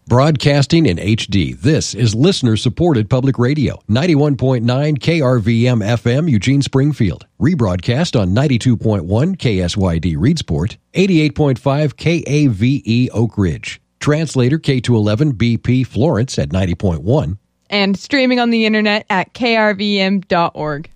Broadcasting in HD, this is listener-supported public radio. 91.9 KRVM FM, Eugene, Springfield. Rebroadcast on 92.1 KSYD, Reedsport. 88.5 KAVE, Oak Ridge. Translator K211 BP, Florence at 90.1. And streaming on the internet at krvm.org.